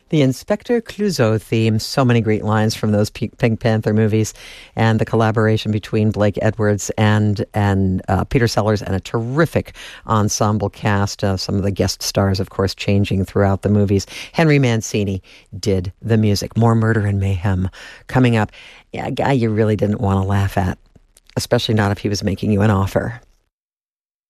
The Inspector Clouseau theme, so many great lines from those Pink Panther movies, and the collaboration between Blake Edwards and Peter Sellers, and a terrific ensemble cast. Some of the guest stars, of course, changing throughout the movies. Henry Mancini did the music. More Murder and Mayhem coming up. Yeah, a guy you really didn't want to laugh at, especially not if he was making you an offer.